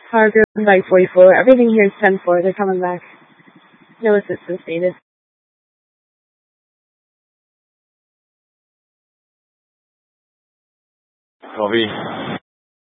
Hargrove by 44. Everything here is 10-4. They're coming back. No assistance needed. Copy.